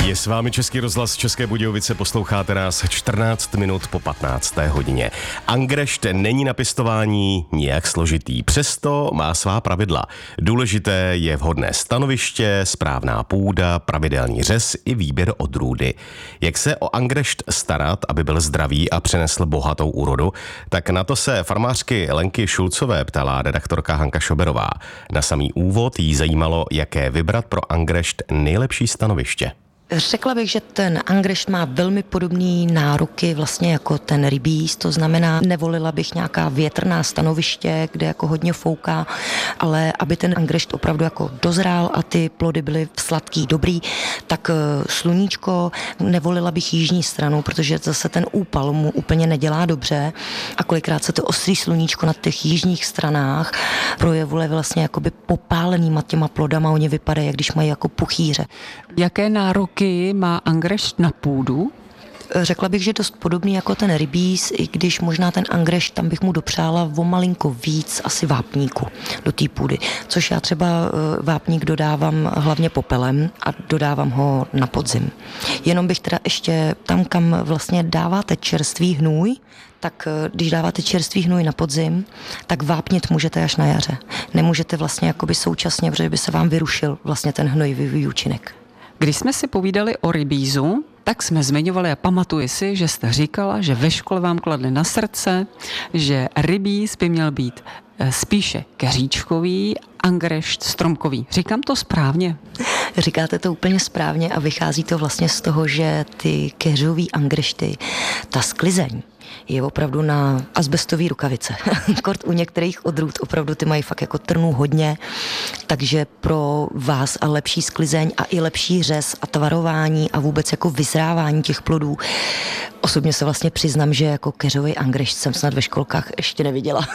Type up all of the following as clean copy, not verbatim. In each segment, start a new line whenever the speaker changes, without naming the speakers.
Je s vámi Český rozhlas České Budějovice, posloucháte nás 14 minut po 15. hodině. Angrešt není na pěstování nijak složitý, přesto má svá pravidla. Důležité je vhodné stanoviště, správná půda, pravidelný řez i výběr odrůdy. Jak se o angrešt starat, aby byl zdravý a přinesl bohatou úrodu, tak na to se farmářky Lenky Šulcové ptala redaktorka Hanka Šoberová. Na samý úvod jí zajímalo, jaké vybrat pro angrešt nejlepší stanoviště.
Řekla bych, že ten angrešt má velmi podobný nároky vlastně jako ten rybíz, to znamená, nevolila bych nějaká větrná stanoviště, kde jako hodně fouká, ale aby ten angrešt opravdu jako dozrál a ty plody byly sladký, dobrý, tak sluníčko, nevolila bych jižní stranu, protože zase ten úpal mu úplně nedělá dobře a kolikrát se to ostrý sluníčko na těch jižních stranách projevuje vlastně jakoby popálenýma těma plodama, oni vypadají, jak když mají jako puchýře.
Jaké nároky má angrešt na půdu?
Řekla bych, že dost podobný jako ten rybíz, i když možná ten angrešt, tam bych mu dopřála o malinko víc asi vápníku do té půdy, což já třeba vápník dodávám hlavně popelem a dodávám ho na podzim. Jenom bych teda ještě tam, kam vlastně dáváte čerstvý hnůj, tak když dáváte čerstvý hnůj na podzim, tak vápnit můžete až na jaře. Nemůžete vlastně jakoby současně, protože by se vám vyrušil vlastně ten hnojivý účinek.
Když jsme si povídali o rybízu, tak jsme zmiňovali a pamatuji si, že jste říkala, že ve škole vám kladli na srdce, že rybíz by měl být spíše keříčkový, angrešt stromkový. Říkám to správně?
Říkáte to úplně správně a vychází to vlastně z toho, že ty keřový angrešty, ta sklizeň, je opravdu na azbestový rukavice. Kort u některých odrůd opravdu ty mají fakt jako trnů hodně, takže pro vás a lepší sklizeň a i lepší řez a tvarování a vůbec jako vyzrávání těch plodů. Osobně se vlastně přiznám, že jako keřový angrešt jsem snad ve školkách ještě neviděla.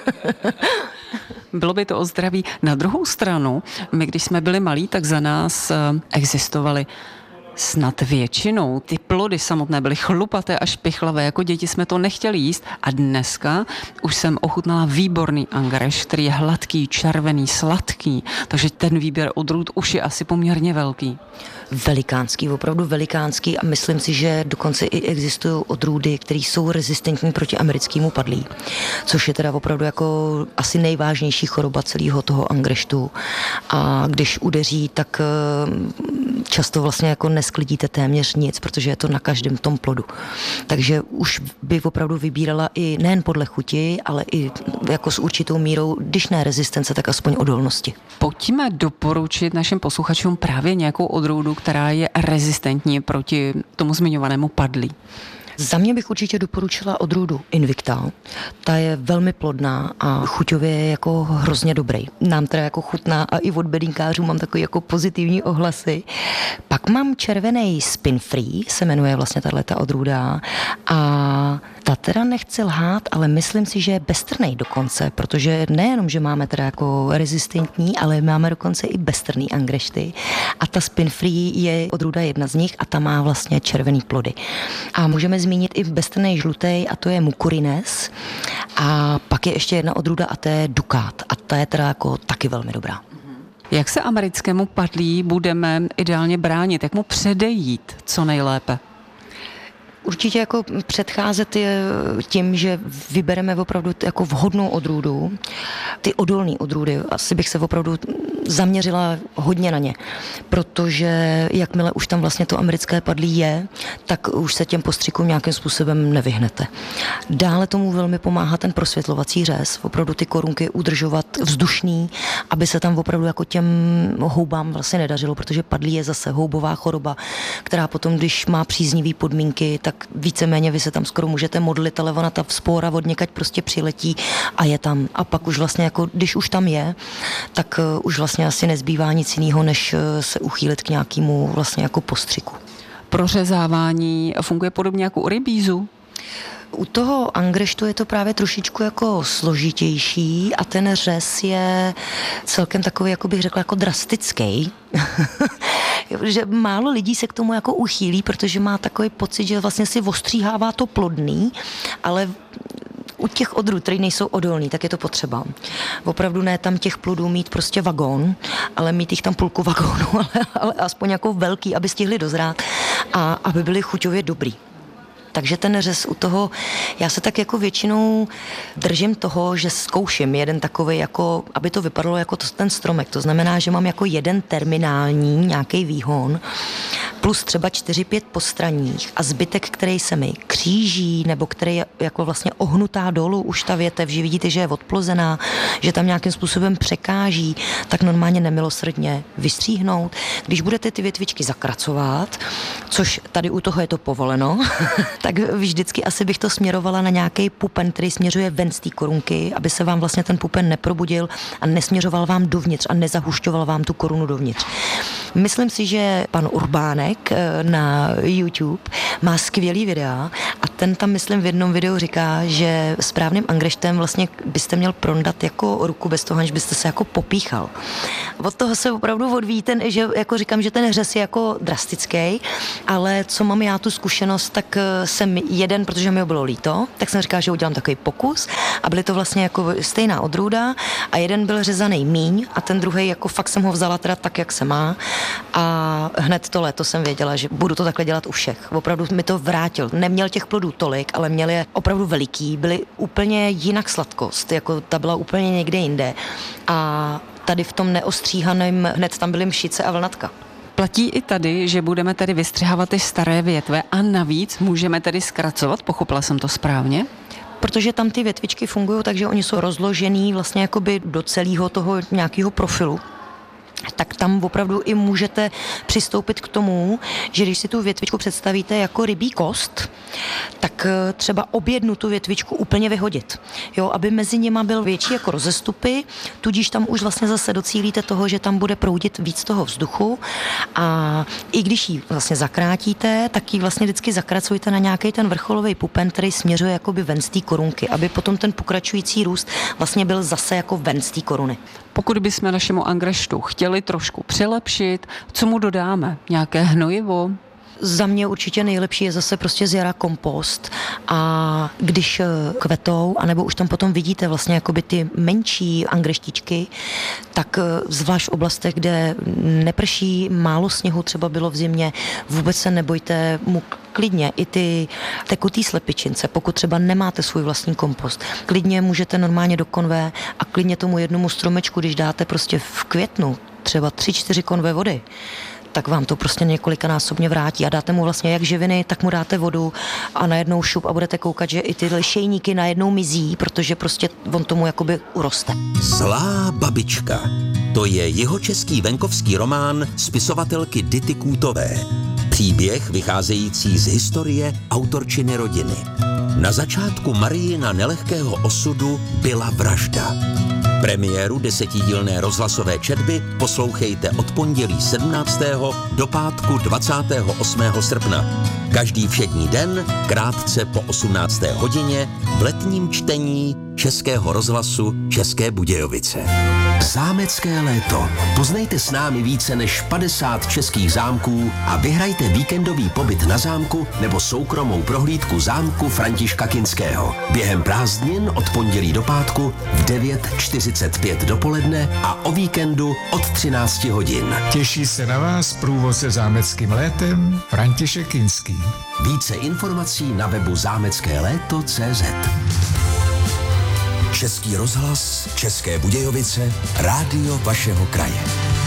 Bylo by to o zdraví. Na druhou stranu, my když jsme byli malí, tak za nás existovaly snad většinou ty plody samotné byly chlupaté až pichlavé, jako děti jsme to nechtěli jíst a dneska už jsem ochutnala výborný angrešt, který je hladký, červený, sladký, takže ten výběr odrůd už je asi poměrně velký.
Velikánský, opravdu velikánský a myslím si, že dokonce i existují odrůdy, které jsou rezistentní proti americkému padlí, což je teda opravdu jako asi nejvážnější choroba celého toho angreštu a když udeří, tak často vlastně jako nesklidíte téměř nic, protože je to na každém tom plodu. Takže už by opravdu vybírala i nejen podle chuti, ale i jako s určitou mírou, když ne rezistence, tak aspoň odolnosti.
Pojďme doporučit našim posluchačům právě nějakou odrůdu, která je rezistentní proti tomu zmiňovanému padlí.
Za mě bych určitě doporučila odrůdu Invicta. Ta je velmi plodná a chuťově je jako hrozně dobrý. Nám teda jako chutná a i od bedínkářů mám takový jako pozitivní ohlasy. Pak mám červený Spin Free, se jmenuje vlastně tato odrůda a ta teda nechci lhát, ale myslím si, že je beztrnej dokonce, protože nejenom, že máme teda jako rezistentní, ale máme dokonce i beztrný angrešty a ta Spin Free je odrůda jedna z nich a ta má vlastně červený plody. A můžeme zmínit i beztrnej žlutej a to je Mucorines a pak je ještě jedna odrůda a to je Ducat a ta je teda jako taky velmi dobrá.
Jak se americkému padlí budeme ideálně bránit? Jak mu předejít co nejlépe?
Určitě jako předcházet je tím, že vybereme opravdu jako vhodnou odrůdu. Ty odolné odrůdy, asi bych se opravdu zaměřila hodně na ně, protože jakmile už tam vlastně to americké padlí je, tak už se těm postřikům nějakým způsobem nevyhnete. Dále tomu velmi pomáhá ten prosvětlovací řez, opravdu ty korunky udržovat vzdušný, aby se tam opravdu jako těm houbám vlastně nedařilo, protože padlí je zase houbová choroba, která potom, když má příznivý podmínky, tak víceméně vy se tam skoro můžete modlit, ale ona ta spóra od někať prostě přiletí a je tam. A pak už vlastně jako, když už tam je, tak už vlastně asi nezbývá nic jiného, než se uchýlit k nějakému vlastně jako postřiku.
Prořezávání funguje podobně jako u rybízu?
U toho angreštu je to právě trošičku jako složitější a ten řez je celkem takový, jako bych řekla, jako drastický. Že málo lidí se k tomu jako uchýlí, protože má takový pocit, že vlastně si ostříhává to plodný, ale U těch odrůd, které nejsou odolný, tak je to potřeba. Opravdu ne tam těch plodů mít prostě vagón, ale mít jich tam půlku vagónu, ale aspoň jako velký, aby stihli dozrát a aby byly chuťově dobrý. Takže ten řez u toho, já se tak jako většinou držím toho, že zkouším jeden takový, jako, aby to vypadalo jako ten stromek. To znamená, že mám jako jeden terminální nějaký výhon plus třeba 4-5 postranních a zbytek, který se mi kříží nebo který je jako vlastně ohnutá dolů už ta větev, že vidíte, že je odplozená, že tam nějakým způsobem překáží, tak normálně nemilosrdně vystříhnout. Když budete ty větvičky zakracovat, což tady u toho je to povoleno, tak vždycky asi bych to směrovala na nějaký pupen, který směřuje ven z té korunky, aby se vám vlastně ten pupen neprobudil a nesměřoval vám dovnitř a nezahušťoval vám tu korunu dovnitř. Myslím si, že pan Urbánek na YouTube má skvělý videa a ten tam, myslím, v jednom videu říká, že správným angreštem vlastně byste měl prondat jako ruku bez toho, aniž byste se jako popíchal. Od toho se opravdu odvíjí ten, že jako říkám, že ten řez je jako drastický, ale co mám já tu zkušenost, tak jsem jeden, protože mi ho bylo líto, tak jsem říkala, že udělám takový pokus a byly to vlastně jako stejná odrůda a jeden byl řezaný míň a ten druhý jako fakt jsem ho vzala teda tak, jak se má a hned to léto jsem věděla, že budu to takhle dělat u všech. Opravdu mi to vrátil. Neměl těch plodů tolik, ale měl je opravdu veliký, byly úplně jinak sladkost, jako ta byla úplně někde jinde a tady v tom neostříhaném hned tam byly mšice a vlnatka.
Platí i tady, že budeme tedy vystřihávat ty staré větve a navíc můžeme tedy zkracovat, pochopila jsem to správně?
Protože tam ty větvičky fungují, takže oni jsou rozložený vlastně jakoby do celého toho nějakého profilu. Tak tam opravdu i můžete přistoupit k tomu, že když si tu větvičku představíte jako rybí kost, tak třeba objednu tu větvičku úplně vyhodit. Jo, aby mezi nima byl větší jako rozestupy, tudíž tam už vlastně zase docílíte toho, že tam bude proudit víc toho vzduchu a i když ji vlastně zakrátíte, tak ji vlastně vždycky zakracujte na nějaký ten vrcholový pupen, který směřuje jakoby ven z té korunky, aby potom ten pokračující růst vlastně byl zase jako ven z té koruny.
Pokud bychom našemu angreštu chtěli trošku přilepšit, co mu dodáme? Nějaké hnojivo?
Za mě určitě nejlepší je zase prostě z jara kompost a když kvetou, anebo už tam potom vidíte vlastně jakoby ty menší angreštičky, tak zvlášť v oblastech, kde neprší, málo sněhu třeba bylo v zimě, vůbec se nebojte mu klidně i ty tekutý slepičince, pokud třeba nemáte svůj vlastní kompost, klidně můžete normálně do konve a klidně tomu jednomu stromečku, když dáte prostě v květnu třeba 3-4 konve vody, tak vám to prostě několikanásobně vrátí a dáte mu vlastně jak živiny, tak mu dáte vodu a najednou šup a budete koukat, že i ty lišejníky najednou mizí, protože prostě on tomu jakoby uroste.
Zlá babička. To je jihočeský venkovský román spisovatelky Dity Kůtové. Příběh vycházející z historie autorčiny rodiny. Na začátku Marijina nelehkého osudu byla vražda. Premiéru 10dílné rozhlasové četby poslouchejte od pondělí 17. do pátku 28. srpna. Každý všední den, krátce po 18. hodině, v letním čtení Českého rozhlasu České Budějovice. Zámecké léto. Poznejte s námi více než 50 českých zámků a vyhrajte víkendový pobyt na zámku nebo soukromou prohlídku zámku Františka Kinského. Během prázdnin od pondělí do pátku v 9:45 dopoledne a o víkendu od 13 hodin.
Těší se na vás průvodce zámeckým létem František Kinský.
Více informací na webu zámeckéléto.cz. Český rozhlas, České Budějovice, rádio vašeho kraje.